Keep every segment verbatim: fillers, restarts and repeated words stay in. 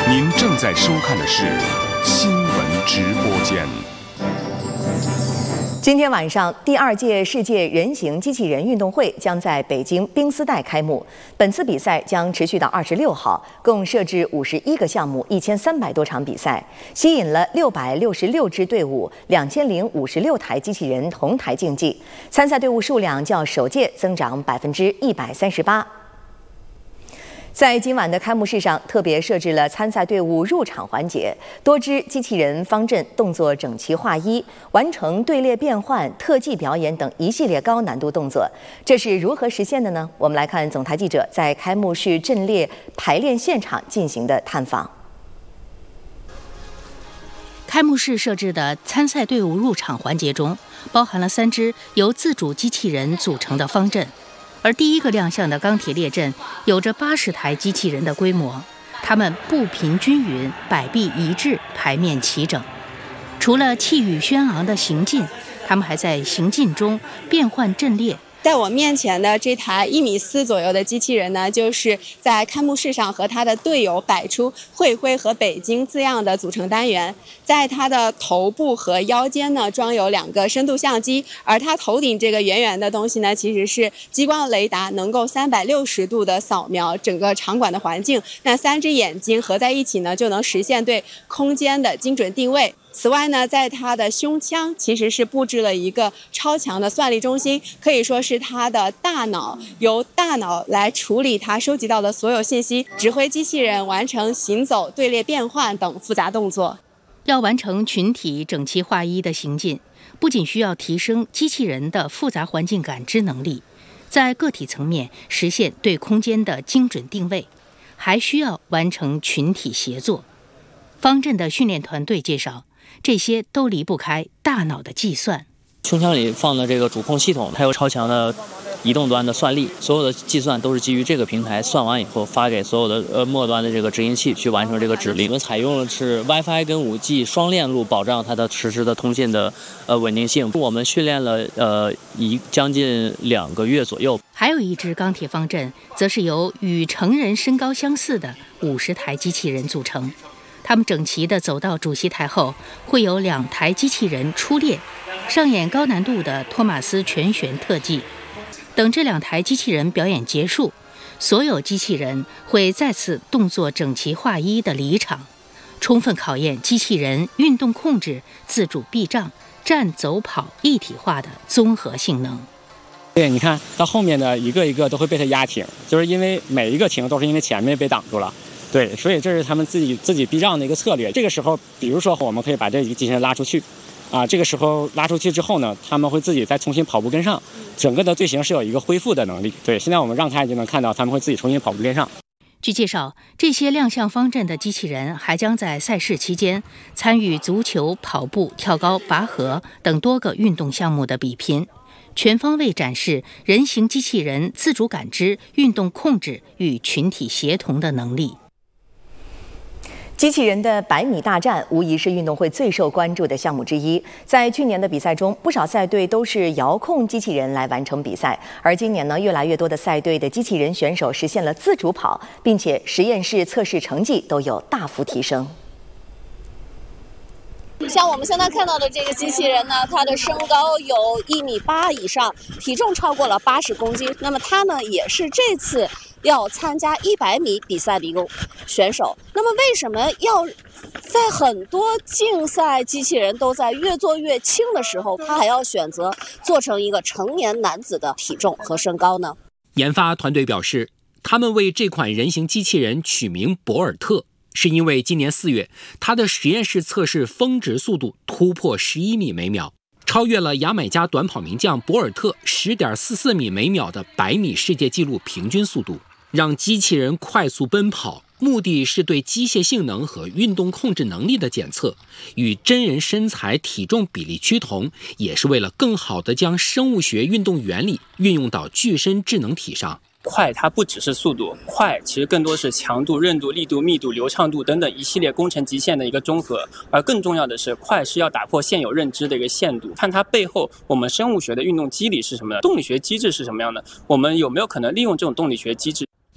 您正在收看的是新闻直播间。 今天晚上，第二届世界人形机器人运动会将在北京冰丝带开幕。本次比赛将持续到二十六号，共设置五十一个项目，一千三百多场比赛，吸引了六百六十六支队伍，两千零五十六台机器人同台竞技。参赛队伍数量较首届增长百分之一百三十八。在今晚的开幕式上，特别设置了参赛队伍入场环节，多支机器人方阵动作整齐划一，完成队列变换、特技表演等一系列高难度动作。这是如何实现的呢？我们来看总台记者在开幕式阵列排练现场进行的探访。 开幕式设置的参赛队伍入场环节中，包含了三支由自主机器人组成的方阵。而第一个亮相的钢铁列阵有着八十台机器人的规模，它们步频均匀，摆臂一致，排面齐整。除了气宇轩昂的行进，它们还在行进中变换阵列。 在我面前的这台一米四左右的机器人呢，就是在开幕式上和他的队友摆出会徽和北京字样的组成单元。在它的头部和腰间呢，装有两个深度相机，而它头顶这个圆圆的东西呢，其实是激光雷达，能够三百六十度的扫描整个场馆的环境。那三只眼睛合在一起呢，就能实现对空间的精准定位。此外呢，在它的胸腔其实是布置了一个超强的算力中心，可以说是它的大脑，由大脑来处理它收集到的所有信息，指挥机器人完成行走、队列变换等复杂动作。 要完成群体整齐划一的行进，不仅需要提升机器人的复杂环境感知能力，在个体层面实现对空间的精准定位，还需要完成群体协作。方阵的训练团队介绍，这些都离不开大脑的计算。 胸腔里放的这个主控系统，还有超强的移动端的算力，所有的计算都是基于这个平台算完以后发给所有的呃末端的这个执行器去完成这个指令。我们采用的是 WiFi 跟 五 G 双链路，保障它的实时的通信的呃稳定性。我们训练了呃一将近两个月左右。 还有一支钢铁方阵，则是由与成人身高相似的五十台机器人组成。他们整齐地走到主席台后，会有两台机器人出列，上演高难度的托马斯全旋特技。等这两台机器人表演结束，所有机器人会再次动作整齐划一地离场，充分考验机器人运动控制、自主避障、站走跑一体化的综合性能。 对，你看到后面的一个一个都会被它压停，就是因为每一个停都是因为前面被挡住了。对，所以这是他们自己自己避让的一个策略。这个时候，比如说我们可以把这几个机器人拉出去，啊，这个时候拉出去之后呢，他们会自己再重新跑步跟上，整个的队形是有一个恢复的能力。对，现在我们让开就能看到他们会自己重新跑步跟上。 据介绍，这些亮相方阵的机器人还将在赛事期间参与足球、跑步、跳高、拔河等多个运动项目的比拼，全方位展示人形机器人自主感知、运动控制与群体协同的能力。 机器人的百米大战无疑是运动会最受关注的项目之一。在去年的比赛中，不少赛队都是遥控机器人来完成比赛，而今年呢，越来越多的赛队的机器人选手实现了自主跑，并且实验室测试成绩都有大幅提升。 像我们现在看到的这个机器人呢，它的身高有一米八以上，体重超过了八十公斤。那么它呢，也是这次要参加一百米比赛的一个选手。那么为什么要在很多竞赛机器人都在越做越轻的时候，他还要选择做成一个成年男子的体重和身高呢？ 研发团队表示，他们为这款人形机器人取名博尔特，是因为今年四月，它的实验室测试峰值速度突破十一米每秒，超越了牙买加短跑名将博尔特 十点四四米每秒的百米世界纪录平均速度，让机器人快速奔跑，目的是对机械性能和运动控制能力的检测，与真人身材体重比例趋同，也是为了更好地将生物学运动原理运用到具身智能体上。 快它不只是速度，快其实更多是强度、韧度、力度、密度、流畅度等等一系列工程极限的一个综合。而更重要的是，快是要打破现有认知的一个限度，看它背后我们生物学的运动机理是什么的，动力学机制是什么样的，我们有没有可能利用这种动力学机制。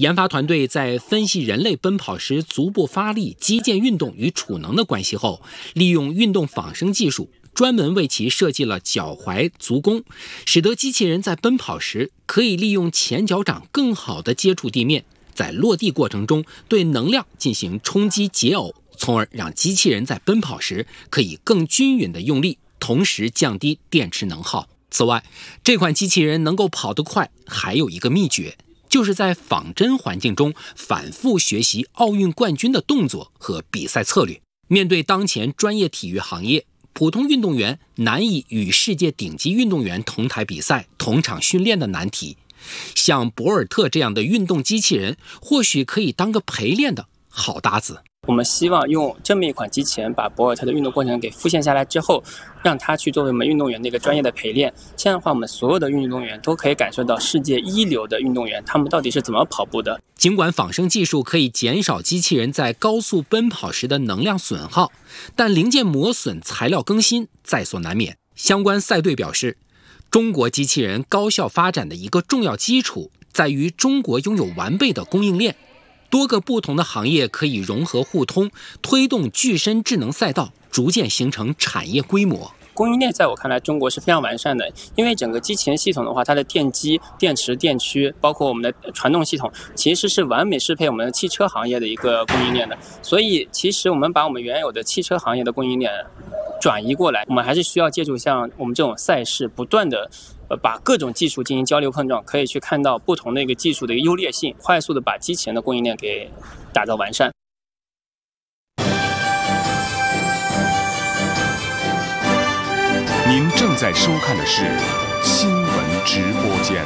研发团队在分析人类奔跑时足部发力、肌腱运动与储能的关系后，利用运动仿生技术，专门为其设计了脚踝足弓，使得机器人在奔跑时可以利用前脚掌更好地接触地面，在落地过程中对能量进行冲击解耦，从而让机器人在奔跑时可以更均匀地用力，同时降低电池能耗。此外，这款机器人能够跑得快，还有一个秘诀，就是在仿真环境中反复学习奥运冠军的动作和比赛策略。面对当前专业体育行业，普通运动员难以与世界顶级运动员同台比赛、同场训练的难题，像博尔特这样的运动机器人，或许可以当个陪练的好搭子。 我们希望用这么一款机器人把博尔特的运动过程给复现下来之后，让他去作为我们运动员的一个专业的陪练。这样的话，我们所有的运动员都可以感受到世界一流的运动员他们到底是怎么跑步的。 尽管仿生技术可以减少机器人在高速奔跑时的能量损耗，但零件磨损、材料更新在所难免。相关赛队表示，中国机器人高效发展的一个重要基础在于中国拥有完备的供应链。多个不同的行业可以融合互通，推动具身智能赛道逐渐形成产业规模。 供应链在我看来，中国是非常完善的，因为整个机器人系统的话，它的电机、电池、电驱，包括我们的传动系统，其实是完美适配我们的汽车行业的一个供应链的。所以，其实我们把我们原有的汽车行业的供应链转移过来，我们还是需要借助像我们这种赛事，不断的呃把各种技术进行交流碰撞，可以去看到不同的一个技术的一个优劣性，快速的把机器人的供应链给打造完善。 您正在收看的是新闻直播间。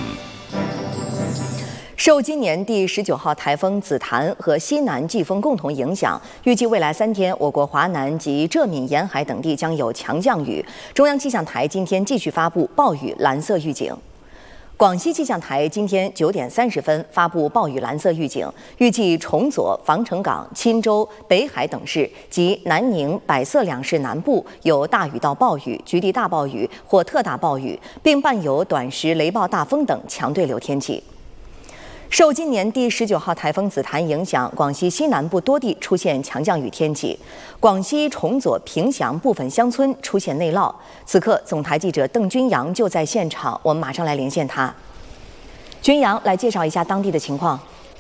受今年第十九号台风紫檀和西南季风共同影响，预计未来三天，我国华南及浙闽沿海等地将有强降雨。中央气象台今天继续发布暴雨蓝色预警。广西气象台今天九点三十分发布暴雨蓝色预警，预计崇左、防城港、钦州、北海等市及南宁、百色两市南部有大雨到暴雨、局地大暴雨或特大暴雨，并伴有短时雷暴大风等强对流天气。受今年第十九号台风紫檀影响，广西西南部多地出现强降雨天气。广西崇左、凭祥部分乡村出现内涝。此刻，总台记者邓军阳就在现场，我们马上来连线他。军阳，来介绍一下当地的情况。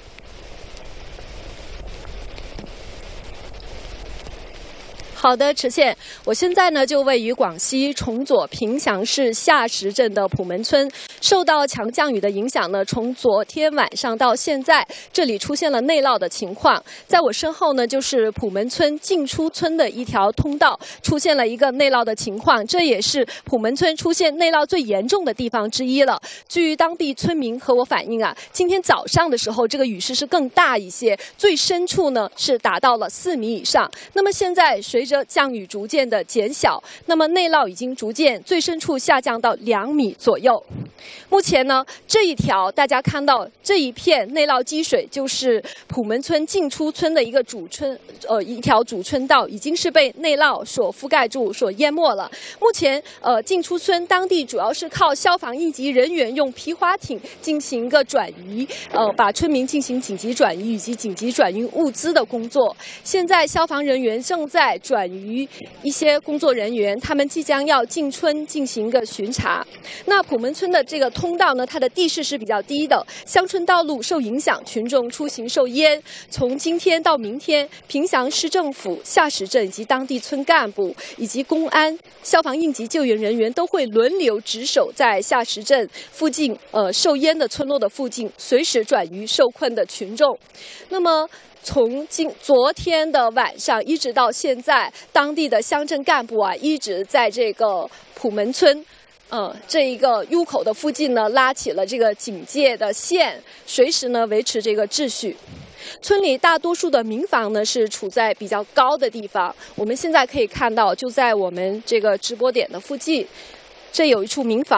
好的，池倩，我现在呢就位于广西崇左凭祥市下石镇的普门村。受到强降雨的影响呢，从昨天晚上到现在，这里出现了内涝的情况。在我身后呢，就是普门村进出村的一条通道，出现了一个内涝的情况，这也是普门村出现内涝最严重的地方之一了。据当地村民和我反映啊，今天早上的时候，这个雨势是更大一些，最深处呢是达到了四米以上。那么现在随着降雨逐渐的减小，那么内涝已经逐渐最深处下降到两米左右。目前呢，这一条大家看到这一片内涝积水，就是普门村进出村的一个主村，呃，一条主村道，已经是被内涝所覆盖住、所淹没了。目前，呃，进出村当地主要是靠消防应急人员用皮划艇进行一个转移，呃，把村民进行紧急转移以及紧急转运物资的工作。现在消防人员正在转移一些工作人员，他们即将要进村进行一个巡查。那普门村的这个通道呢，它的地势是比较低的，乡村道路受影响，群众出行受淹。从今天到明天，凭祥市政府、下石镇以及当地村干部以及公安、消防应急救援人员都会轮流值守在下石镇附近，呃，受淹的村落的附近，随时转移受困的群众。那么，从今昨天的晚上一直到现在，当地的乡镇干部啊，一直在这个普门村。呃，这一个入口的附近呢，拉起了这个警戒的线，随时呢维持这个秩序。村里大多数的民房呢是处在比较高的地方，我们现在可以看到，就在我们这个直播点的附近，这有一处民房。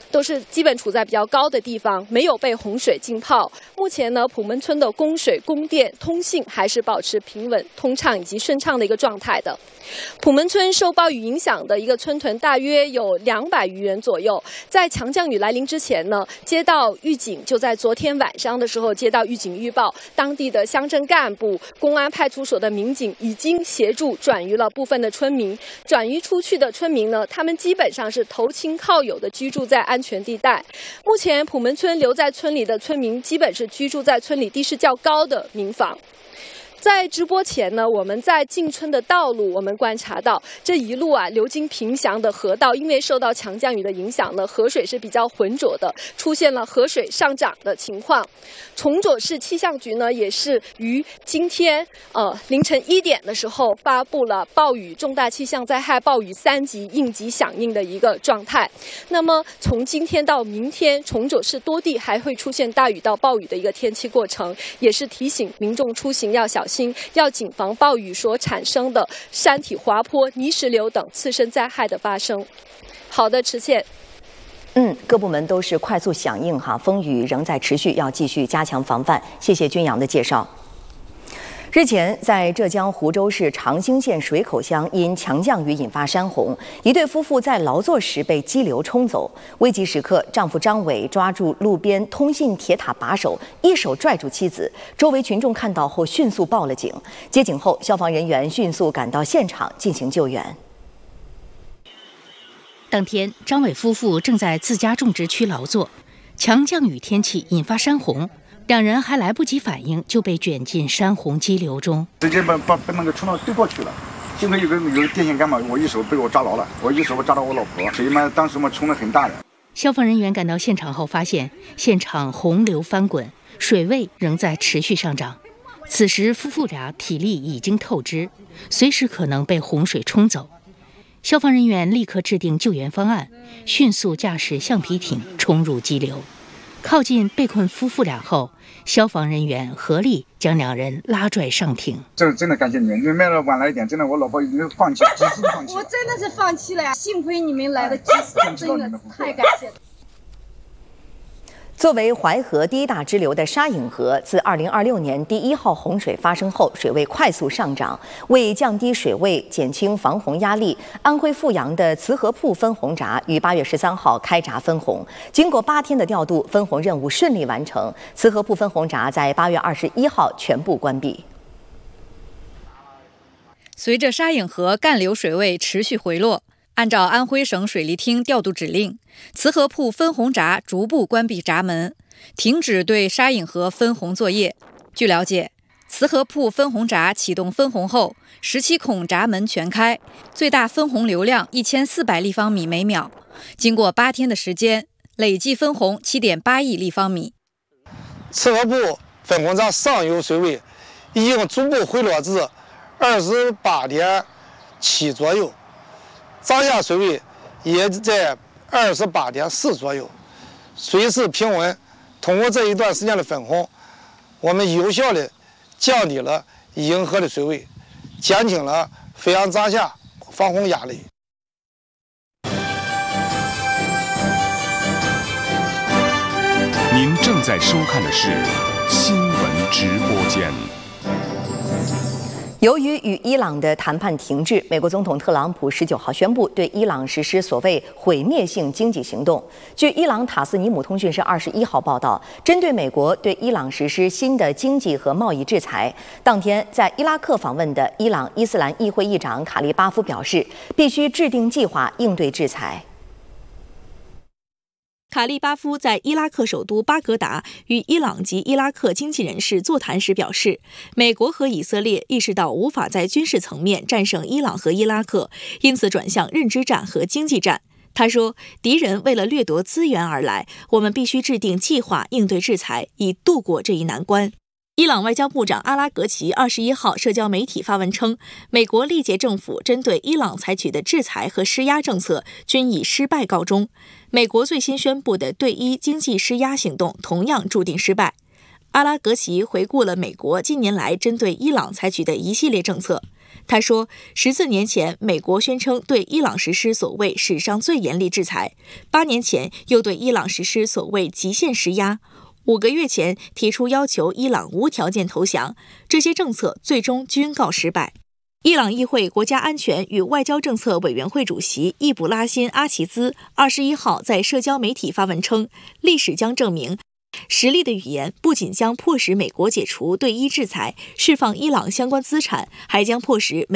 都是基本处在比较高的地方，没有被洪水浸泡。目前呢，普门村的供水、供电、通信还是保持平稳、通畅以及顺畅的一个状态的。普门村受暴雨影响的一个村屯大约有两百余人左右。在强降雨来临之前呢，接到预警，就在昨天晚上的时候接到预警预报，当地的乡镇干部、公安派出所的民警已经协助转移了部分的村民。转移出去的村民呢，他们基本上是投亲靠友的居住在安全地带。目前普门村留在村里的村民基本是居住在村里地势较高的民房。在直播前呢，我们在进村的道路，我们观察到这一路啊流经平祥的河道，因为受到强降雨的影响呢，河水是比较浑浊的，出现了河水上涨的情况。崇左市气象局呢，也是于今天呃凌晨一点的时候发布了暴雨重大气象灾害暴雨三级应急响应的一个状态。那么从今天到明天，崇左市多地还会出现大雨到暴雨的一个天气过程，也是提醒民众出行要小心，要谨防暴雨所产生的山体滑坡、泥石流等次生灾害的发生。好的，池倩。 嗯，各部门都是快速响应哈，风雨仍在持续，要继续加强防范。谢谢君阳的介绍。日前，在浙江湖州市长兴县水口乡，因强降雨引发山洪，一对夫妇在劳作时被激流冲走。危急时刻，丈夫张伟抓住路边通信铁塔把手，一手拽住妻子。周围群众看到后迅速报了警。接警后，消防人员迅速赶到现场进行救援。 当天，张伟夫妇正在自家种植区劳作，强降雨天气引发山洪。两人还来不及反应，就被卷进山洪激流中， 直接把把把那个冲到对过去了。幸亏有个有个电线杆嘛，我一手被我抓牢了，我一手我抓到我老婆，水嘛当时嘛冲得很大的。 消防人员赶到现场后发现，现场洪流翻滚，水位仍在持续上涨。此时夫妇俩体力已经透支，随时可能被洪水冲走。消防人员立刻制定救援方案，迅速驾驶橡皮艇冲入激流。靠近被困夫妇俩后，消防人员合力将两人拉拽上艇。 真真的感谢你们，你们来了晚来一点，真的我老婆已经放弃，及时放弃了。 我真的是放弃了呀，幸亏你们来的及时，真的太感谢了。 作为淮河第一大支流的沙引河，自二零二六年第一号洪水发生后，水位快速上涨。为降低水位、减轻防洪压力，安徽阜阳的磁河铺分洪闸于八月十三号开闸分洪。经过八天的调度，分洪任务顺利完成。磁河铺分洪闸在八月二十一号全部关闭。 随着沙引河干流水位持续回落，按照安徽省水利厅调度指令，磁河铺分洪闸逐步关闭闸门，停止对沙引河分洪作业。据了解，磁河铺分洪闸启动分洪后，十七孔闸门全开，最大分洪流量一千四百立方米每秒。经过八天的时间，累计分洪七点八亿立方米。 磁河铺分洪闸上游水位已经逐步回落至二十八点七左右。闸下水位也在二十八点四左右，水势平稳。通过这一段时间的分洪，我们有效地降低了引河的水位，减轻了阜阳闸下防洪压力。 您正在收看的是新闻直播间。 由于与伊朗的谈判停滞，美国总统特朗普十九号宣布对伊朗实施所谓毁灭性经济行动。据伊朗塔斯尼姆通讯社二十一号报道，针对美国对伊朗实施新的经济和贸易制裁，当天在伊拉克访问的伊朗伊斯兰议会议长卡利巴夫表示，必须制定计划应对制裁。 卡利巴夫在伊拉克首都巴格达与伊朗及伊拉克经济人士座谈时表示，美国和以色列意识到无法在军事层面战胜伊朗和伊拉克，因此转向认知战和经济战。他说，敌人为了掠夺资源而来，我们必须制定计划应对制裁，以度过这一难关。伊朗外交部长阿拉格齐二十一号社交媒体发文称，美国历届政府针对伊朗采取的制裁和施压政策均以失败告终。美国最新宣布的对伊经济施压行动同样注定失败。阿拉格齐回顾了美国近年来针对伊朗采取的一系列政策， 他说，十四年前，美国宣称对伊朗实施所谓史上最严厉制裁，八年前又对伊朗实施所谓极限施压，五个月前提出要求伊朗无条件投降，这些政策最终均告失败。伊朗议会国家安全与外交政策委员会主席易卜拉欣·阿齐兹二十一号在社交媒体发文称，历史将证明，实力的语言不仅将迫使美国解除对伊制裁、释放伊朗相关资产，还将迫使美